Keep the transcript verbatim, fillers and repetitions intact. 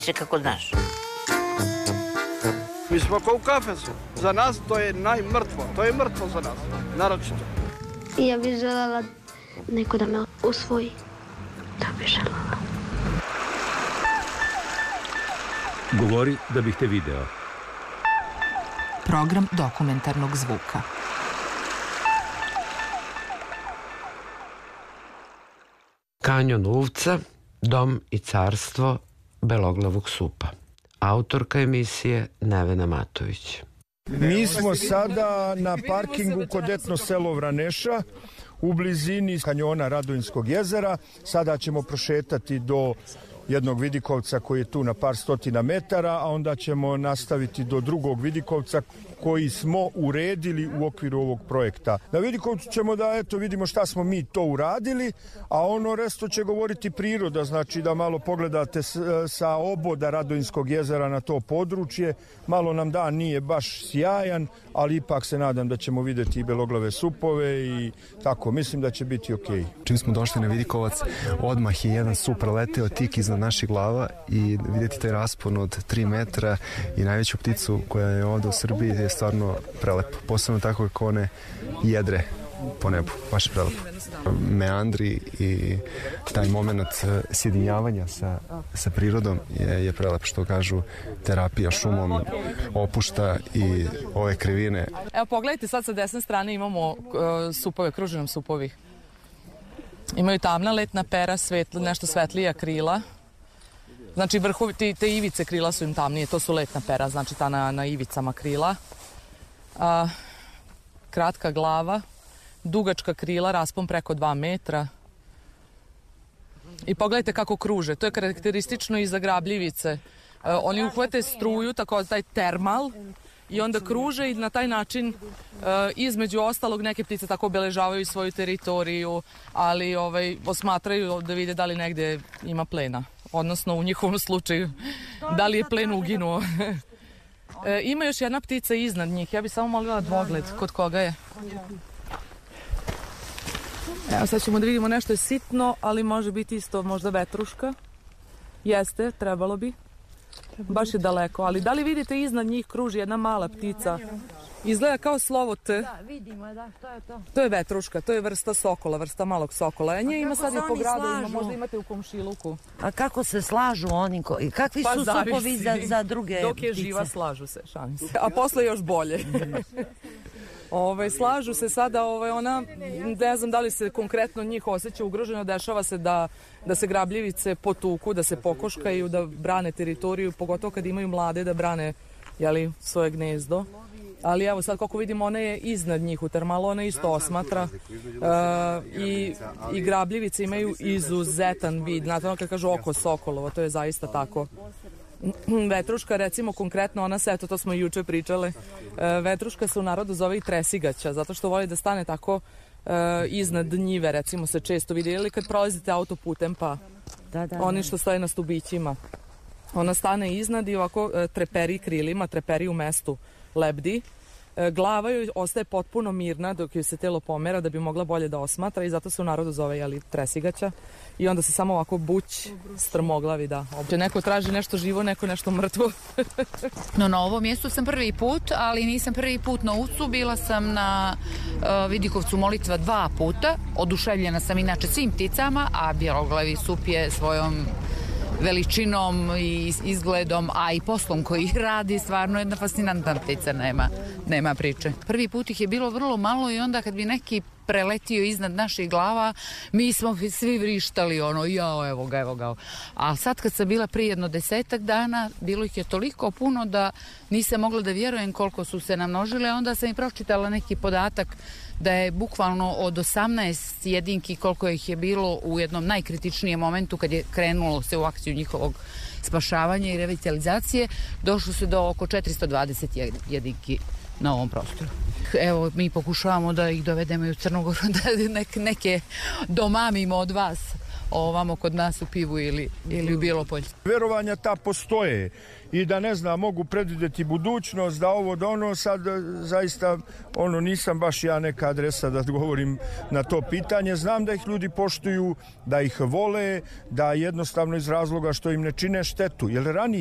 kako znaš. Mi smo kao u kafesu. Za nas to je najmrtvo. To je mrtvo za nas. Naročito. Ja bih željela neko da me usvoji. Da bih željela. Govori da bih te video. Program dokumentarnog zvuka. Kanjon Uvca, dom i carstvo beloglavog supa. Autorka emisije Nevena Matović. Mi smo sada na parkingu kod etno selo Vraneša u blizini kanjona Radojinskog jezera. Sada ćemo prošetati do jednog vidikovca koji je tu na par stotina metara, a onda ćemo nastaviti do drugog vidikovca koji smo uredili u okviru ovog projekta. Na vidikovcu ćemo da eto vidimo šta smo mi to uradili, a ono resto će govoriti priroda, znači da malo pogledate sa oboda Radojinskog jezera na to područje. Malo nam dan nije baš sjajan, ali ipak se nadam da ćemo vidjeti i beloglave supove i tako, mislim da će biti okej. Čim smo došli na vidikovac, odmah je jedan sup preleteo tik iznad naših glava i vidjeti taj raspon od tri metra i najveću pticu koja je ovdje u Srbiji je stvarno prelepo. Posebno tako kako one jedre po nebu. Baš je prelepo. Meandri i taj moment sjedinjavanja sa, sa prirodom je, je prelepo, što kažu, terapija šumom opušta i ove krivine. Evo pogledajte, sad sa desne strane imamo uh, supove, kruženom supovi. Imaju tamna letna pera, svetlo, nešto svetlija krila. Znači vrhovi, te, te ivice krila su im tamnije, to su letna pera, znači ta na, na ivicama krila. A, kratka glava, dugačka krila, raspon preko dva metra. I pogledajte kako kruže, to je karakteristično i za grabljivice. A, oni uhvate struju, tako taj termal, i onda kruže i na taj način uh, između ostalog neke ptice tako obeležavaju svoju teritoriju, ali ovaj, osmatraju da vide da li negde ima plena. Odnosno u njihovom slučaju da li je plen uginuo. e, ima još jedna ptica iznad njih, ja bih samo molila dvogled kod koga je. Evo sad ćemo da vidimo nešto je sitno, ali može biti isto možda vetruška. Jeste, trebalo bi. Baš je daleko, ali da li vidite iznad njih kruži jedna mala ptica? Izgleda kao slovo T. Da, vidimo, da, to je to. To je vetruška, to je vrsta sokola, vrsta malog sokola. A nje ima sad i po gradu, ima, možda imate u komšiluku. A kako se slažu oni? Ko... Kakvi pa su supovi za, za druge ptice? Dok je ptice? Živa, slažu se, šalim se. A posle još bolje. Ove, slažu se sada, ove, ona, ne znam da li se konkretno njih osjeća ugroženo, dešava se da, da se grabljivice potuku, da se pokoškaju, da brane teritoriju, pogotovo kad imaju mlade da brane, jeli, svoje gnezdo. Ali evo sad kako vidimo, ona je iznad njih u termalu, ona isto osmatra uh, i, i grabljivice imaju izuzetan vid, znate ono kad kažu oko sokolovo, to je zaista tako. Vetruška, recimo konkretno, ona se, eto to smo juče pričale, vetruška se u narodu zove i tresigaća, zato što voli da stane tako uh, iznad njive, recimo se često vidi, ili kad prolazite autoputem pa da, da, oni što stoje na stubićima. Ona stane iznad i ovako uh, treperi krilima, treperi u mestu lebdi. Glava joj ostaje potpuno mirna dok joj se telo pomera da bi mogla bolje da osmatra i zato se u narodu zove jeli, tresigaća i onda se samo ovako buć strmoglavi da obuče. Neko traži nešto živo, neko nešto mrtvo. No, na ovom mjestu sam prvi put, ali nisam prvi put na Uvcu, bila sam na uh, Vidikovcu molitva dva puta, oduševljena sam inače svim pticama, a bjeloglavi sup je svojom veličinom i izgledom, a i poslom koji radi, stvarno jedna fascinantna ptica, nema, nema priče. Prvi put ih je bilo vrlo malo i onda kad bi neki preletio iznad naših glava, mi smo svi vrištali ono, jao, evo ga, evo ga. A sad kad sam bila prije jedno desetak dana, bilo ih je toliko puno da nisam mogla da vjerujem koliko su se namnožile, onda sam i pročitala neki podatak da je bukvalno od osamnaest jedinki koliko ih je bilo u jednom najkritičnijem momentu kad je krenulo se u akciju njihovog spašavanja i revitalizacije, došlo se do oko četiristo dvadeset jedinki na ovom prostoru. Evo, mi pokušavamo da ih dovedemo i u Crnogoru, da neke domamimo od vas ovamo kod nas u Pivu ili, ili u Bilopolju. Verovanja ta postoje i da ne znam, mogu predvidjeti budućnost, da ovo, da ono, sad zaista ono nisam baš ja neka adresa da govorim na to pitanje. Znam da ih ljudi poštuju, da ih vole, da jednostavno iz razloga što im ne čine štetu. Jer ranije